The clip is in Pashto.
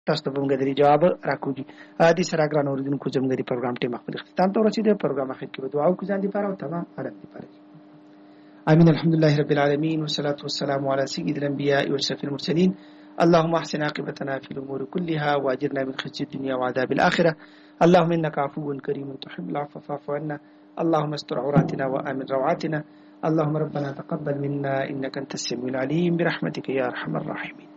تاسو ته موږ د جواب راکوږي دي سره ګران اوریدونکو زموږ د پروګرام ټیم خپل اختتام ته ورسېده. پروګرام اخر کې به دعا وکړو ځان لپاره او تمام عالم لپاره. آمين. الحمد لله رب العالمين والصلاة والسلام على سيد الأنبياء والأشرف المرسلين. اللهم احسن عاقبتنا في الأمور كلها وأجرنا من خزي الدنيا وعذاب الآخرة. اللهم إنك عفو كريم تحب العفو فاعف عنا. اللهم استر عوراتنا وآمن روعاتنا. اللهم ربنا تقبل منا إنك أنت السميع العليم برحمتك يا أرحم الراحمين.